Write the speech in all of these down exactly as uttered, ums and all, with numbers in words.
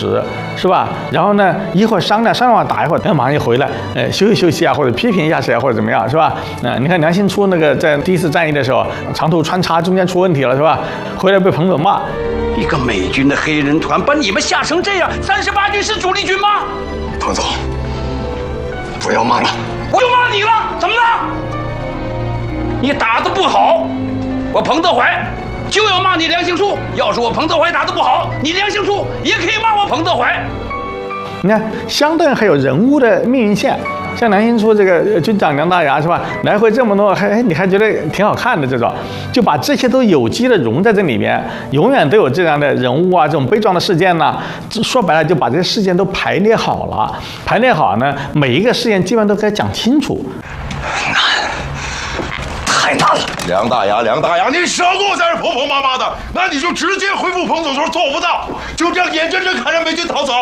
实，是吧？然后呢，一会儿商量商量完打一会儿，哎，马上就回来，呃，休息休息啊，或者批评一下谁啊，或者怎么样，是吧？嗯、呃，你看梁兴初那个在第一次战役的时候，长途穿插中间出问题了，是吧？回来被彭总骂。 一个美军的黑人团把你们吓成这样，三十八军是主力军吗？ 彭总，不要骂了。 我就骂你了，怎么了？你打得不好，我彭德怀就要骂你梁兴初。要是我彭德怀打得不好，你梁兴初也可以骂我彭德怀。 你看，相对还有人物的命运线。像梁兴初这个军长梁大牙是吧？来回这么多，还哎，你还觉得挺好看的这种，就把这些都有机的融在这里面，永远都有这样的人物啊，这种悲壮的事件呢、啊。说白了，就把这些事件都排列好了，排列好呢，每一个事件基本上都该讲清楚。 难，太难了。 梁大牙，梁大牙，你少给我在这婆婆妈妈的，那你就直接回复彭总说做不到，就这样眼睁睁看着美军逃走。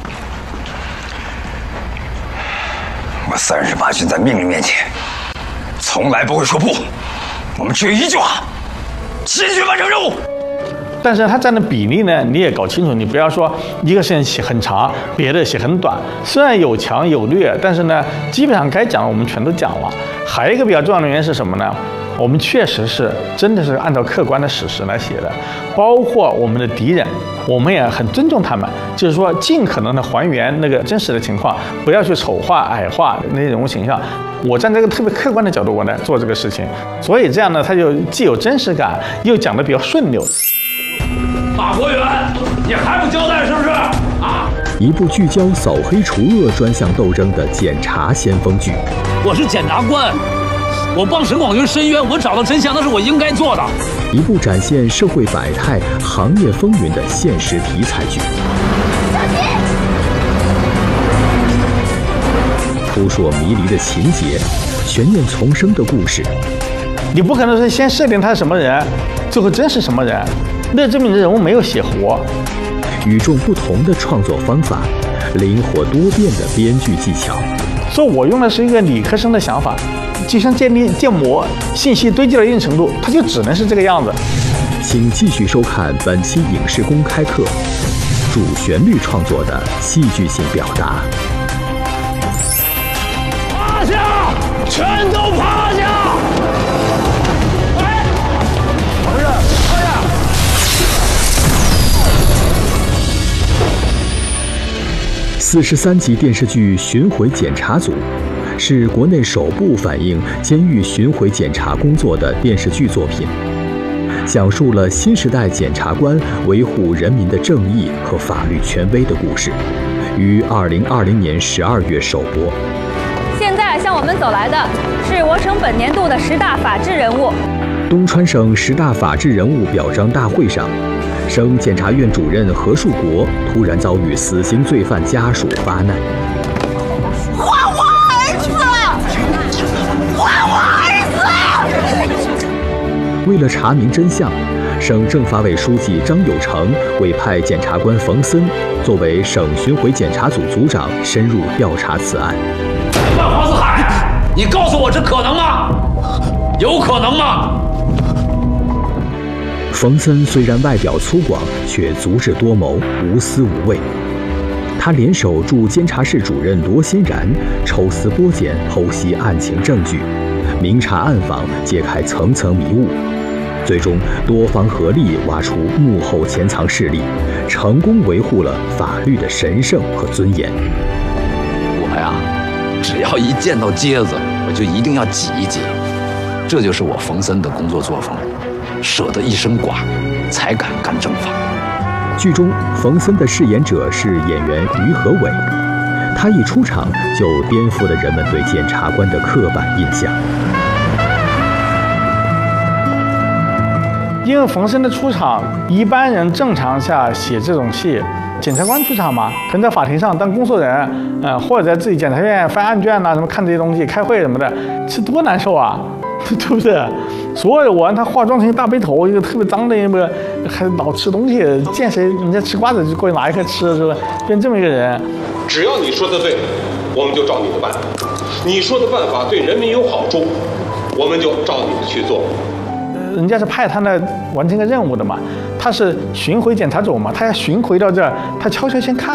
我三十八军在命令面前，从来不会说不。我们只有一句话：继续完成任务。 但是它占的比例呢，你也搞清楚，你不要说一个事情写很长，别的写很短。虽然有强有劣，但是呢，基本上该讲的我们全都讲了。还有一个比较重要的原因是什么呢？我们确实是真的是按照客观的史实来写的，包括我们的敌人，我们也很尊重他们，就是说尽可能的还原那个真实的情况，不要去丑化、矮化那些人物形象。我站在一个特别客观的角度，我来做这个事情，所以这样呢，它就既有真实感，又讲得比较顺溜。 马国元，你还不交代是不是？啊！ 一部聚焦扫黑除恶专项斗争的检察先锋剧。 我是检察官。我帮沈广军申冤，我找到真相，那是我应该做的。 一部展现社会百态、行业风云的现实题材剧。扑朔迷离的情节，悬念丛生的故事。 你不可能是先设定他是什么人，最后真是什么人，那证明你的人物没有写活。 与众不同的创作方法，灵活多变的编剧技巧。 所以我用的是一个理科生的想法。就像建立建模，信息堆积到一定程度，它就只能是这个样子。 请继续收看本期影视公开课，主旋律创作的戏剧性表达。 趴下，全都趴下！哎，不是，趴下！ 四十三集电视剧《巡回检查组》。是国内首部反映监狱巡回检查工作的电视剧作品，讲述了新时代检察官维护人民的正义和法律权威的故事，于二零二零年十二月首播。 现在向我们走来的是我省本年度的十大法治人物。 东川省十大法治人物表彰大会上，省检察院主任何树国突然遭遇死刑罪犯家属发难。为了查明真相，省政法委书记张有成委派检察官冯森作为省巡回检查组组长，深入调查此案。 万黄四海，你告诉我这可能吗？有可能吗？ 冯森虽然外表粗犷，却足智多谋，无私无畏。他联手驻监察室主任罗欣然，抽丝剥茧，剖析案情证据，明察暗访，揭开层层迷雾。最终，多方合力挖出幕后潜藏势力，成功维护了法律的神圣和尊严。 我呀，只要一见到疖子，我就一定要挤一挤，这就是我冯森的工作作风，舍得一身剐，才敢干正法。 剧中，冯森的饰演者是演员于和伟，他一出场就颠覆了人们对检察官的刻板印象。 因为冯森的出场，一般人正常下写这种戏，检察官出场嘛，可能在法庭上当工作人，呃，或者在自己检察院翻案卷呐、啊，什么看这些东西、开会什么的，这多难受啊，对不对？所有我让他化妆成一大背头，一个特别脏的一个，还老吃东西，见谁人家吃瓜子就过去拿一颗吃，是吧？变这么一个人。 只要你说的对，我们就照你的办；你说的办法对人民有好处，我们就照你的去做。 人家是派他来完成个任务的嘛，他是巡回检查组嘛，他要巡回到这儿，他悄悄先看。